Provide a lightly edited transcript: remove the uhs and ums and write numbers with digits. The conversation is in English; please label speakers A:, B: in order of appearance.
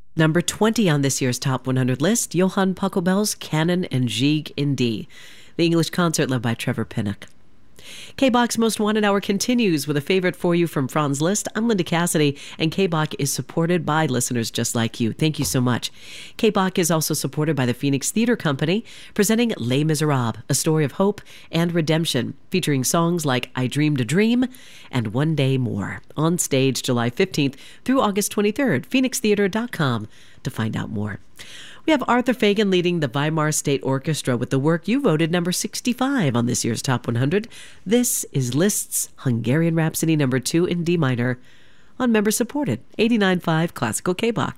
A: Number 20 on this year's Top 100 list, Johann Pachelbel's Canon and Gigue in D, the English concert led by Trevor Pinnock. K-Bach's Most Wanted Hour continues with a favorite for you from Franz Liszt. I'm Linda Cassidy, and K-Bach is supported by listeners just like you. Thank you so much. K-Bach is also supported by the Phoenix Theater Company, presenting Les Miserables, a story of hope and redemption, featuring songs like I Dreamed a Dream and One Day More. On stage July 15th through August 23rd, phoenixtheater.com to find out more. We have Arthur Fagan leading the Weimar State Orchestra with the work you voted number 65 on this year's Top 100. This is Liszt's Hungarian Rhapsody number 2 in D minor on member-supported 89.5 Classical K-Bach.